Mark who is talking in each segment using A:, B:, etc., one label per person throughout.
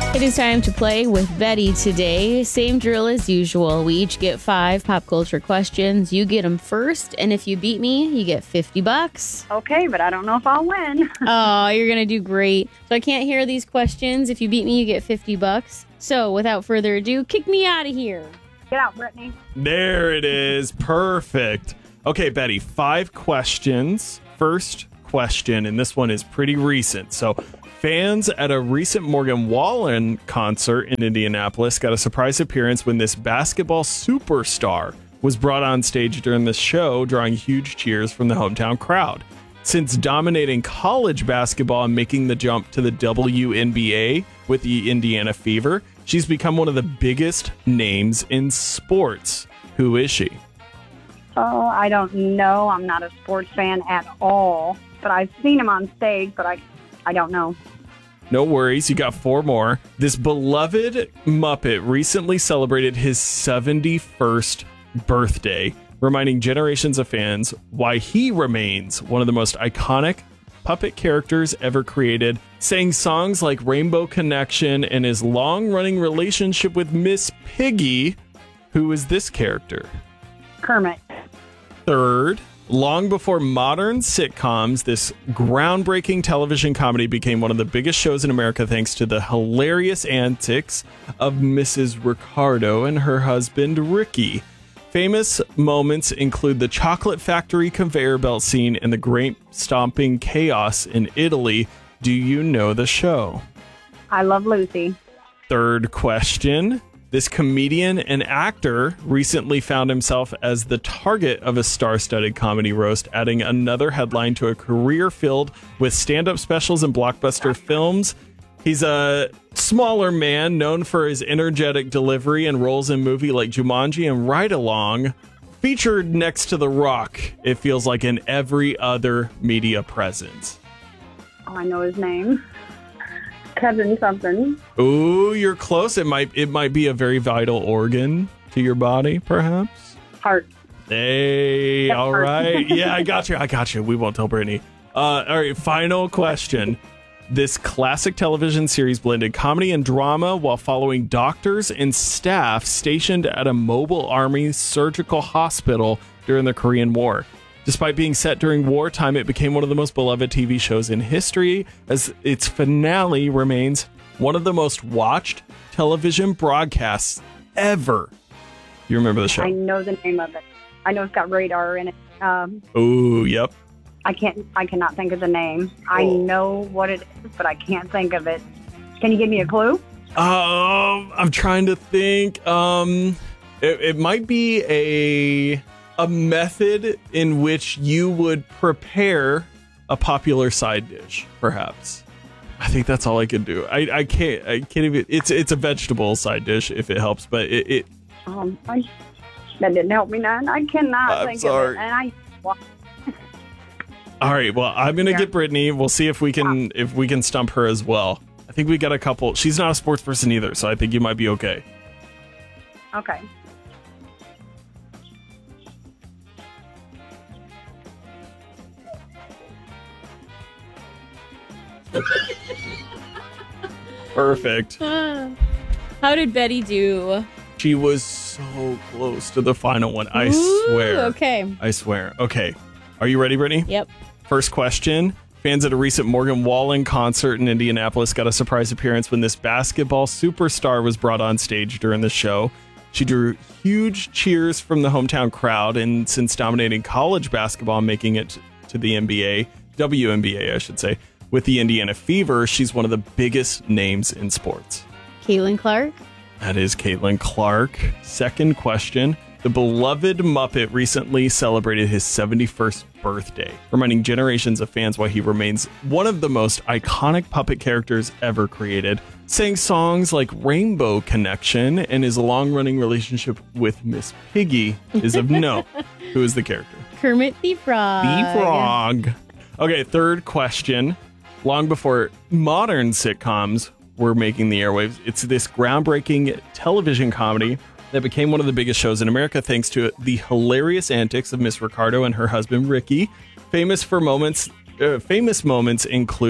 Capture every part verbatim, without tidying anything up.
A: It is time to play with Betty today. Same drill as usual. We each get five pop culture questions. You get them first, and if you beat me, you get fifty bucks.
B: Okay, but I don't know if I'll win.
A: Oh, you're going to do great. So I can't hear these questions. If you beat me, you get fifty bucks. So without further ado, kick me out of here.
B: Get out, Brittany.
C: There it is. Perfect. Okay, Betty, five questions. First question, and this one is pretty recent. So fans at a recent Morgan Wallen concert in Indianapolis got a surprise appearance when this basketball superstar was brought on stage during the show, drawing huge cheers from the hometown crowd. Since dominating college basketball and making the jump to the W N B A with the Indiana Fever, she's become one of the biggest names in sports. Who is she?
B: Oh, I don't know. I'm not a sports fan at all, but I've seen him on stage, but I, I don't know.
C: No worries, you got four more. This beloved Muppet recently celebrated his seventy-first birthday, reminding generations of fans why he remains one of the most iconic puppet characters ever created, sang songs like Rainbow Connection and his long-running relationship with Miss Piggy. Who is this character?
B: Kermit.
C: Third, long before modern sitcoms, this groundbreaking television comedy became one of the biggest shows in America thanks to the hilarious antics of Missus Ricardo and her husband, Ricky. Famous moments include the chocolate factory conveyor belt scene and the grape stomping chaos in Italy. Do you know the show?
B: I Love Lucy.
C: Third question. This comedian and actor recently found himself as the target of a star-studded comedy roast, adding another headline to a career filled with stand-up specials and blockbuster films. He's a smaller man known for his energetic delivery and roles in movies like Jumanji and Ride Along. Featured next to The Rock, it feels like, in every other media presence.
B: Oh, I know his name. Kevin something.
C: Ooh, you're close. It might it might be a very vital organ to your body, perhaps.
B: Heart.
C: Hey,
B: That's
C: all
B: heart.
C: right. Yeah, I got you. I got you. We won't tell Brittany. Uh, all right, final question. This classic television series blended comedy and drama while following doctors and staff stationed at a mobile army surgical hospital during the Korean War. Despite being set during wartime, it became one of the most beloved T V shows in history, as its finale remains one of the most watched television broadcasts ever. You remember the show?
B: I know the name of it. I know it's got radar in it. Um,
C: Ooh, yep.
B: I can't. I cannot think of the name. I
C: Oh.
B: know what it is, but I can't think of it. Can you give me a clue?
C: Um, I'm trying to think. Um, it, it might be a a method in which you would prepare a popular side dish, perhaps. I think that's all I could do. I, I can't. I can't even. It's it's a vegetable side dish if it helps, but it. it
B: Um, I, that didn't help me none. I cannot
C: I'm
B: think
C: sorry.
B: of it. And I. Well,
C: all right. Well, I'm gonna
B: Yeah.
C: get Brittany. We'll see if we can if we can stump her as well. I think we got a couple. She's not a sports person either, so I think you might be okay.
B: okay.
C: Perfect.
A: Ah. How did Betty do?
C: She was so close to the final one. I
A: Ooh,
C: swear.
A: Okay.
C: I swear. Okay. Are you ready, Brittany?
A: Yep.
C: First question. Fans at a recent Morgan Wallen concert in Indianapolis got a surprise appearance when this basketball superstar was brought on stage during the show. She drew huge cheers from the hometown crowd, and since dominating college basketball and making it to the N B A, W N B A, I should say, with the Indiana Fever, she's one of the biggest names in sports.
A: Caitlin Clark.
C: That is Caitlin Clark. Second question. The beloved Muppet recently celebrated his seventy-first birthday, reminding generations of fans why he remains one of the most iconic puppet characters ever created. Sang songs like Rainbow Connection, and his long-running relationship with Miss Piggy is of note. Who is the character?
A: Kermit the Frog.
C: The Frog. Okay, third question. Long before modern sitcoms were making the airwaves, it's this groundbreaking television comedy that became one of the biggest shows in America thanks to the hilarious antics of Miss Ricardo and her husband Ricky. Famous for moments, uh, famous moments include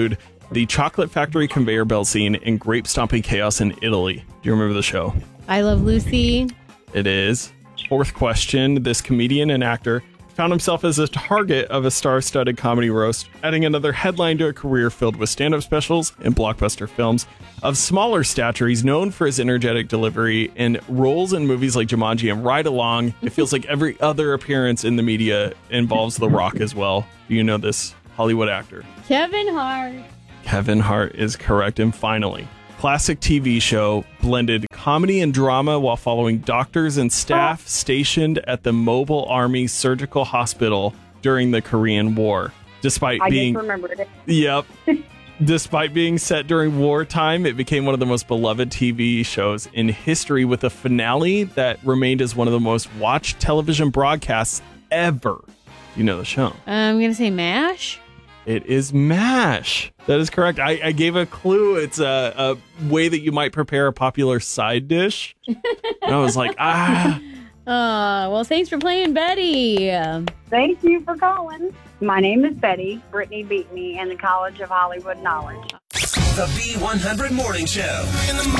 C: the Chocolate Factory conveyor belt scene in Grape Stomping Chaos in Italy. Do you remember the show?
A: I Love Lucy.
C: It is. Fourth question. This comedian and actor found himself as a target of a star-studded comedy roast, adding another headline to a career filled with stand-up specials and blockbuster films. Of smaller stature, he's known for his energetic delivery and roles in movies like Jumanji and Ride Along. It feels like every other appearance in the media involves The Rock as well. Do you know this Hollywood actor?
A: Kevin Hart.
C: Kevin Hart is correct. And finally, classic T V show blended comedy and drama while following doctors and staff stationed at the Mobile Army Surgical Hospital during the Korean War. Despite
B: I
C: being,
B: just remembered it.
C: Yep. Despite being set during wartime, it became one of the most beloved T V shows in history, with a finale that remained as one of the most watched television broadcasts ever. You know the show.
A: I'm going to say MASH.
C: It is MASH. That is correct. I, I gave a clue. It's a, a way that you might prepare a popular side dish. And I was like, ah.
A: Oh, well, thanks for playing, Betty.
B: Thank you for calling. My name is Betty. Brittany beat me in the College of Hollywood Knowledge.
D: The B one hundred Morning Show.
E: In the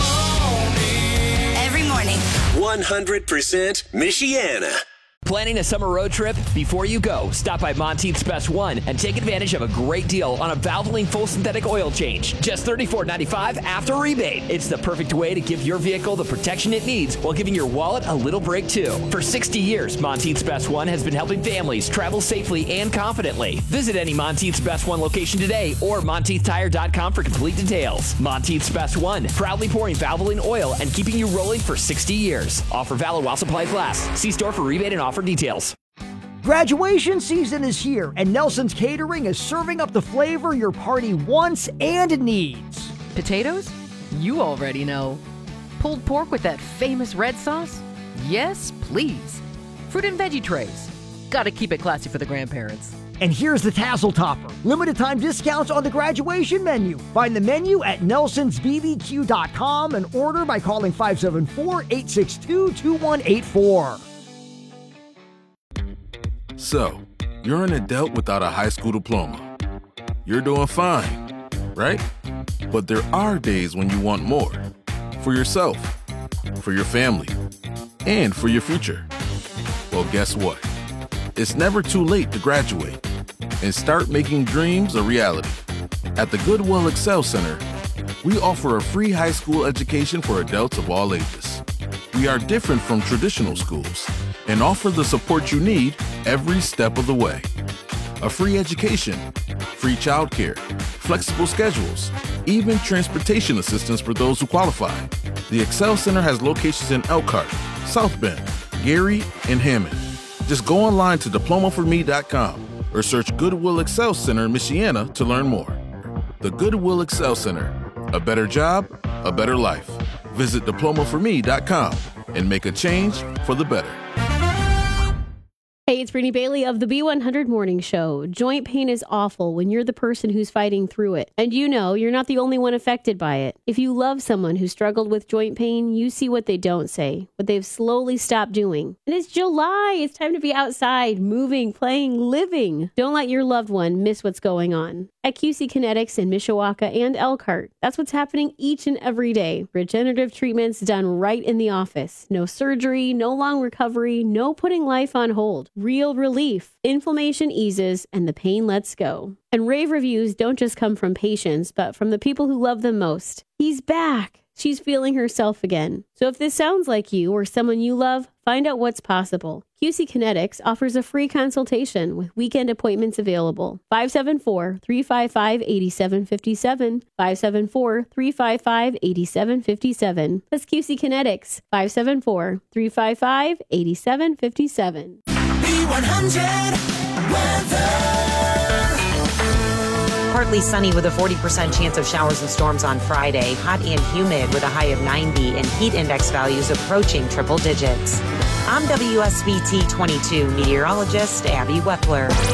E: morning.
F: Every morning.
D: one hundred percent Michiana.
G: Planning a summer road trip? Before you go, stop by Monteith's Best One and take advantage of a great deal on a Valvoline full synthetic oil change. Just thirty-four ninety-five after rebate. It's the perfect way to give your vehicle the protection it needs while giving your wallet a little break too. For sixty years, Monteith's Best One has been helping families travel safely and confidently. Visit any Monteith's Best One location today or Monteith Tire dot com for complete details. Monteith's Best One, proudly pouring Valvoline oil and keeping you rolling for sixty years. Offer valid while supplies last. See store for rebate and offer details.
H: Graduation season is here, and Nelson's Catering is serving up the flavor your party wants and needs.
I: Potatoes? You already know. Pulled pork with that famous red sauce? Yes, please. Fruit and veggie trays. Gotta keep it classy for the grandparents.
H: And here's the Tassel Topper. Limited time discounts on the graduation menu. Find the menu at nelsons b b q dot com and order by calling five seven four, eight six two, two one eight four.
E: So, you're an adult without a high school diploma. You're doing fine, right? But there are days when you want more. For yourself, for your family, and for your future. Well, guess what? It's never too late to graduate and start making dreams a reality. At the Goodwill Excel Center, we offer a free high school education for adults of all ages. We are different from traditional schools and offer the support you need every step of the way. A free education, free childcare, flexible schedules, even transportation assistance for those who qualify. The Excel Center has locations in Elkhart, South Bend, Gary, and Hammond. Just go online to diploma for me dot com or search Goodwill Excel Center Michiana to learn more. The Goodwill Excel Center. A better job, a better life. Visit diploma for me dot com and make a change for the better.
A: Hey, it's Brittany Bailey of the B one hundred Morning Show. Joint pain is awful when you're the person who's fighting through it. And you know, you're not the only one affected by it. If you love someone who struggled with joint pain, you see what they don't say, what they've slowly stopped doing. And it's July. It's time to be outside, moving, playing, living. Don't let your loved one miss what's going on. At Q C Kinetics in Mishawaka and Elkhart, that's what's happening each and every day. Regenerative treatments done right in the office. No surgery, no long recovery, no putting life on hold. Real relief. Inflammation eases and the pain lets go. And rave reviews don't just come from patients, but from the people who love them most. He's back. She's feeling herself again. So if this sounds like you or someone you love, find out what's possible. Q C Kinetics offers a free consultation with weekend appointments available. five seven four, three five five, eight seven five seven, five seven four, three five five, eight seven five seven. That's Q C Kinetics, five seven four, three five five, eight seven five seven.
D: B one hundred weather.
F: Partly sunny with a forty percent chance of showers and storms on Friday. Hot and humid with a high of ninety and heat index values approaching triple digits. I'm W S B T twenty-two meteorologist Abby Wepler.